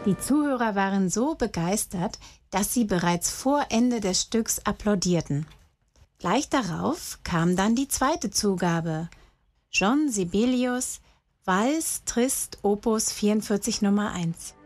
Die Zuhörer waren so begeistert, dass sie bereits vor Ende des Stücks applaudierten. Gleich darauf kam dann die zweite Zugabe. Jean Sibelius, Valse Triste Opus 44 Nummer 1.